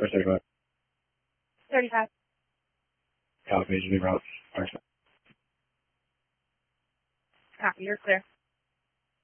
Or 35? 35. Copy, new route. Copy, you're clear.